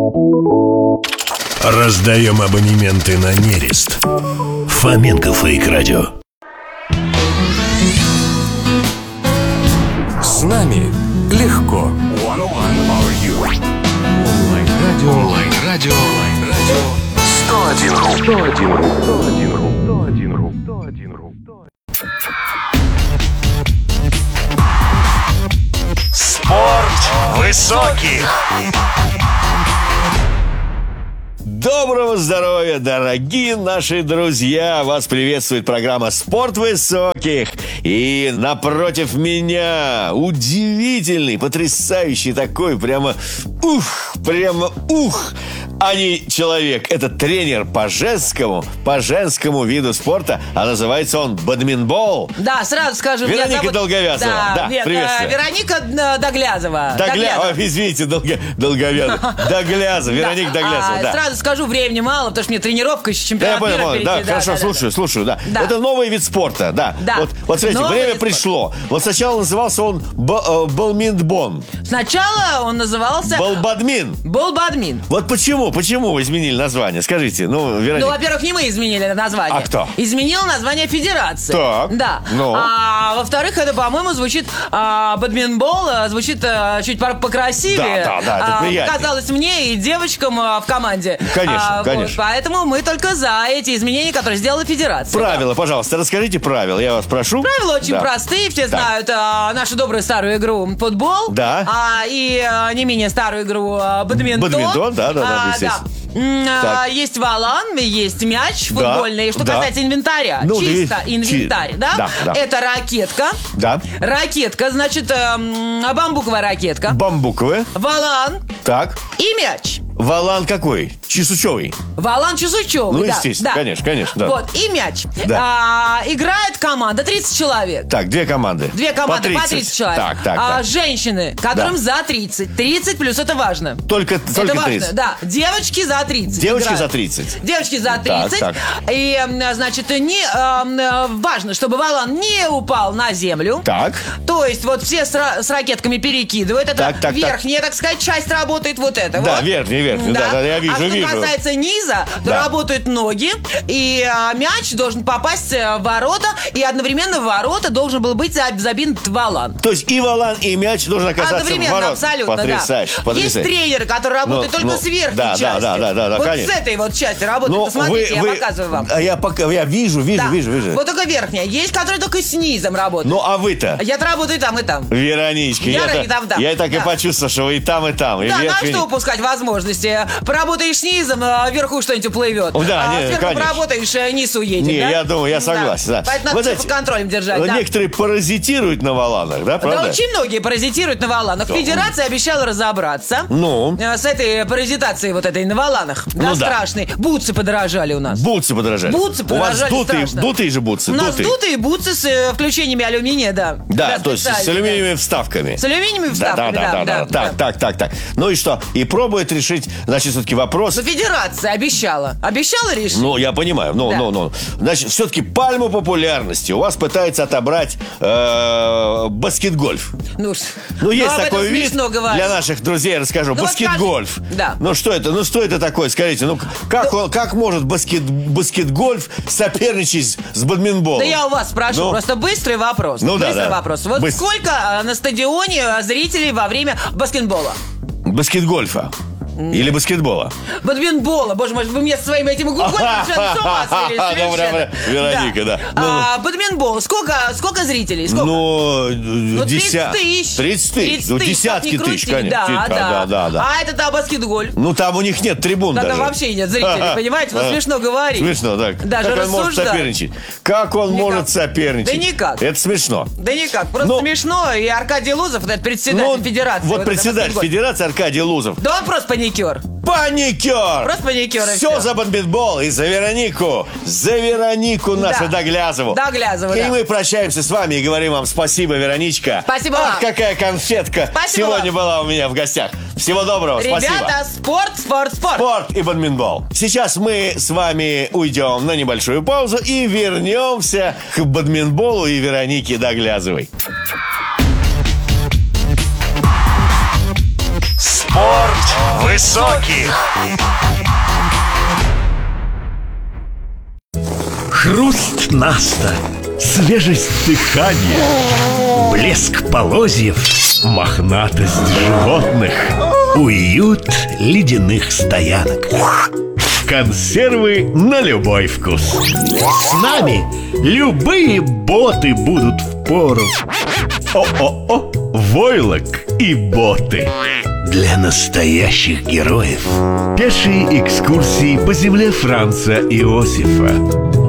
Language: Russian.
Раздаем абонементы на нерест. Фоменко Фейк Радио. С нами легко. Онлайн-радио 101.ру. Спорт высоких. Доброго здоровья, дорогие наши друзья! Вас приветствует программа «Спорт высоких». И напротив меня удивительный, потрясающий такой, прямо ух, а не человек. Это тренер по женскому виду спорта, а называется он бадминтбол. Да, сразу скажу. Вероника Долговязова. Да, приветствую. Вероника Доглязова. Извините, Долговязова. Доглязова, Вероника Доглязова, да. Сразу скажу, времени мало, потому что мне тренировка еще, чемпионат мира впереди. Да, хорошо, слушаю, да. Это новый вид спорта, да. Вот смотрите, время пришло. Вот сначала назывался он балминтбон. Сначала он назывался... Балбадмин. Вот почему вы изменили название? Скажите, Вероника. Во-первых, не мы изменили название. А кто? Изменил название федерации. Так. Да. А во-вторых, это, по-моему, звучит... бадминтбол звучит чуть покрасивее. Да, это приятнее. Казалось мне и девочкам в команде. Конечно. Поэтому мы только за эти изменения, которые сделала федерация. Правила, пожалуйста, расскажите правила, я вас прошу. Правила очень простые, все знают нашу добрую старую игру футбол. Да. И не менее старую игру бадминтон. Бадминтон, да, естественно. Есть валан, есть мяч футбольный. Что касается инвентаря, чисто инвентарь, да? Это ракетка. Да. Ракетка, значит, бамбуковая ракетка. Бамбуковая. Валан. Так. И мяч. Валан какой? Чесучевый. Валан чесучевый, естественно, да. конечно. Да. Вот, и мяч. Да. Играет команда 30 человек. Так, две команды. По 30 человек. Так. Женщины, которым за 30. 30 плюс, это важно. Только это 30. важно, да. Девочки за 30. Девочки за 30. Девочки за 30. Так. И, значит, важно, чтобы валан не упал на землю. Так. То есть, вот все с ракетками перекидывают. Это так, верхняя, так сказать, часть работает вот это. Да, вот. верхняя. Да, я вижу. Что касается низа, то работают ноги, и мяч должен попасть в ворота, и одновременно в ворота должен был быть забит валан. То есть и валан, и мяч должен оказаться одновременно, в ворот. Абсолютно, Потрясающе. Есть тренеры, которые работают только с верхней части. Да, вот конечно. с этой вот части работают. Посмотрите, я показываю вам. Я вижу. Вот только верхняя. Есть, которые только с низом работают. А вы-то? Я работаю там и там. Вероничка, я так и почувствовал, что вы и там, и там. Да, на что упускать возможности? Поработаешь снизом, вверху что-нибудь уплывет. Сверху конечно. поработаешь, низ уедет. Я думаю, я согласен. Да. Поэтому надо под контролем держать. Некоторые паразитируют на валанах, да, правда? Да, очень многие паразитируют на валанах. Федерация обещала разобраться с этой паразитацией вот этой на валанах. Страшной. Бутсы подорожали у нас. Бутсы подорожали У вас дутые же бутсы. У нас дутые бутсы с включениями алюминия, да. Да, то есть с алюминиевыми вставками. С алюминиевыми вставками, да. Так. Ну и что? И пробует решить, значит, все-таки вопрос. Федерация обещала. Обещала решить? Я понимаю. Значит, все-таки пальму популярности у вас пытается отобрать баскетгольф. Есть такой вид. Для наших друзей расскажу. Баскетгольф. Да. Что это такое? Скажите, как может баскетгольф соперничать с бадминтболом? Да я у вас спрошу. Просто быстрый вопрос. Быстрый вопрос. Вот сколько на стадионе зрителей во время баскетбола? Баскетгольфа. Или баскетбола? Бадминтбола, боже мой, вы мне своими этими гугольными совершенно с ума свели совершенно. Вероника, да. Бадминтбол, сколько зрителей? 30 тысяч. 30 тысяч. Десятки тысяч, конечно. Да. А это баскетгольф? Там у них нет трибун даже. Там вообще нет зрителей, понимаете? Вот смешно говорить. Смешно, так. Даже как он может соперничать? Как он может соперничать? Да никак. Это смешно. Да никак, просто смешно. И Аркадий Лузов, это председатель федерации. Вот председатель федерации Аркадий Лузов. Да он просто паникер. Просто паникер. Все за бадминтбол и за Веронику нашу Доглязову. И мы прощаемся с вами и говорим вам спасибо, Вероничка. Спасибо вам. Какая конфетка сегодня была у меня в гостях. Всего доброго, спасибо. Ребята, спорт. Спорт и бадминтбол. Сейчас мы с вами уйдем на небольшую паузу и вернемся к бадминтболу и Веронике Доглязовой. Спорт высоких. Хруст наста, свежесть дыхания, блеск полозьев, мохнатость животных, уют ледяных стоянок. Консервы на любой вкус. С нами любые боты будут впору. О-о-о, войлок и боты. Для настоящих героев. Пешие экскурсии по земле Франца Иосифа.